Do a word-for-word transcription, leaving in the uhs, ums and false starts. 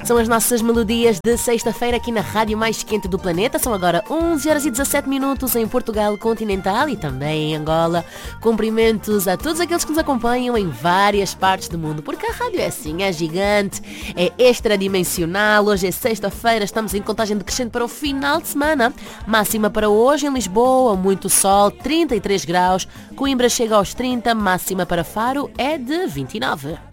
São as nossas melodias de sexta-feira aqui na Rádio Mais Quente do Planeta. São agora onze horas e dezassete minutos em Portugal continental e também em Angola. Cumprimentos a todos aqueles que nos acompanham em várias partes do mundo, porque a rádio é assim, é gigante, é extradimensional. Hoje é sexta-feira, estamos em contagem decrescente para o final de semana. Máxima para hoje em Lisboa, muito sol, trinta e três graus. Coimbra chega aos trinta, máxima para Faro é de vinte e nove.